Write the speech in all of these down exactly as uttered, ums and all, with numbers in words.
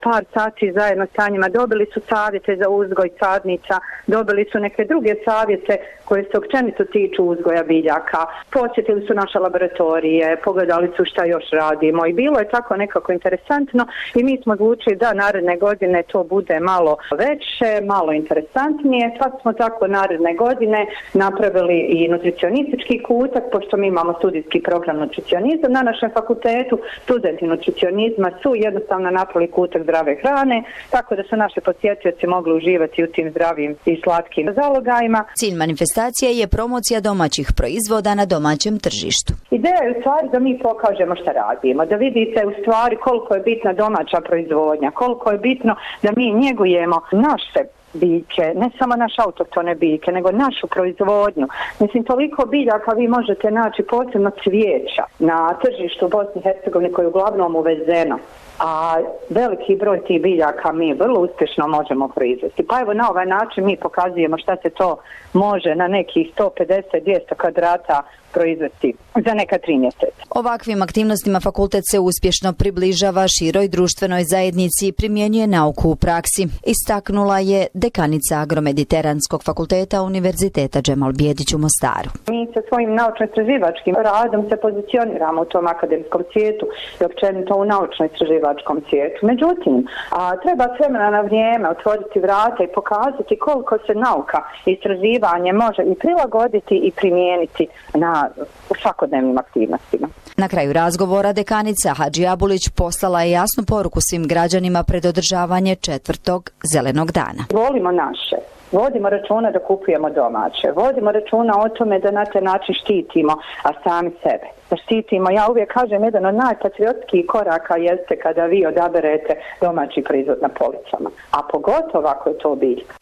par sati zajedno sa njima, dobili su savjete za uzgoj sadnica, dobili su neke druge savjete koje se općenito tiču uzgoja biljaka, posjetili su naše laboratorije, pogledali su šta još radimo i bilo je tako nekako interesantno i mi smo odlučili da naredne godine to bude malo veće, malo interesantnije, pa smo tako naredne godine napravili i nutricionistički kutak, pošto mi imamo studijski program nutricionizam na našem fakultetu, studenti nutricionizma su jednostavno napravili kutak zdrave hrane, tako da su naši posjetioci mogli uživati u tim zdravim i slatkim zalogajima. Cilj manifestacije je promocija domaćih proizvoda na domaćem tržištu. Ideja je u stvari da mi pokažemo šta radimo, da vidite u stvari koliko je bitna domaća proizvodnja, koliko je bitno da mi njegujemo naše biljke, ne samo naše autohtone biljke, nego našu proizvodnju. Mislim, toliko biljaka vi možete naći, posebno cvijeća na tržištu Bosne i Hercegovine koje je uglavnom uvezeno. A veliki broj tih biljaka mi vrlo uspješno možemo proizvesti. Pa evo na ovaj način mi pokazujemo šta se to može na nekih sto pedeset do dvjesto kvadrata proizvesti za neka tri mjeseca. Ovakvim aktivnostima fakultet se uspješno približava široj društvenoj zajednici i primjenjuje nauku u praksi, istaknula je dekanica Agromediteranskog fakulteta Univerziteta Džemal Bijedić u Mostaru. Mi sa svojim naučno-istraživačkim radom se pozicioniramo u tom akademskom svijetu i općenito u naučno-istraživačkom svijetu. Međutim, a, treba s vremena na vrijeme otvoriti vrata i pokazati koliko se nauka i istraživanje može i prilagoditi i primijeniti na u svakodnevnim aktivnostima. Na kraju razgovora dekanica Hadži Abulić poslala je jasnu poruku svim građanima pred održavanje četvrtog zelenog dana. Volimo naše, vodimo računa da kupujemo domaće, vodimo računa o tome da na taj način štitimo, a sami sebe. Da štitimo, ja uvijek kažem, jedan od najpatriotskih koraka jeste kada vi odaberete domaći proizvod na policama, a pogotovo ako je to biljka.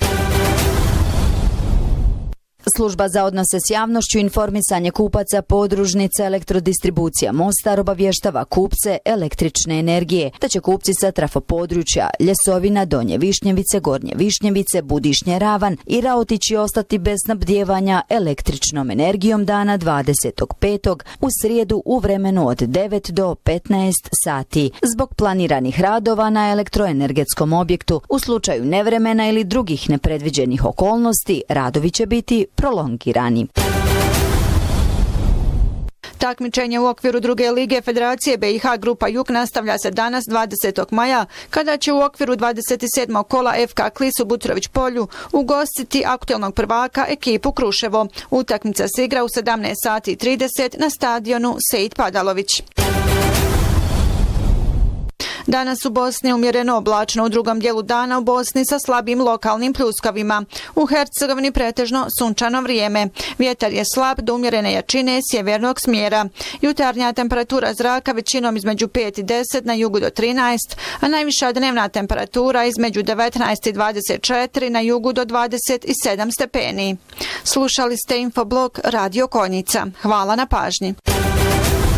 Služba za odnose s javnošću i informisanje kupaca podružnica Elektrodistribucija Mostar obavještava kupce električne energije da će kupci sa trafopodručja Ljesovina, Donje Višnjevice, Gornje Višnjevice, Budišnje Ravan i Raotići ostati bez snabdijevanja električnom energijom dana dvadesetog petog u srijedu u vremenu od devet do petnaest sati. Zbog planiranih radova na elektroenergetskom objektu u slučaju nevremena ili drugih nepredviđenih okolnosti radovi će biti prolongirani. Takmičenje u okviru druge lige Federacije B i H Grupa Jug nastavlja se danas dvadesetog maja, kada će u okviru dvadeset sedmog kola F K Klis u Butrović polju ugostiti aktuelnog prvaka ekipu Kruševo. Utakmica se igra u sedamnaest sati i trideset na stadionu Sejid Padalović. Danas u Bosni umjereno oblačno, u drugom dijelu dana u Bosni sa slabim lokalnim pljuskavima. U Hercegovini pretežno sunčano vrijeme. Vjetar je slab do umjerene jačine sjevernog smjera. Jutarnja temperatura zraka većinom između pet i deset, na jugu do trinaest, a najviša dnevna temperatura između devetnaest i dvadeset četiri, na jugu do dvadeset sedam stepeni. Slušali ste Infoblog Radio Konjica. Hvala na pažnji.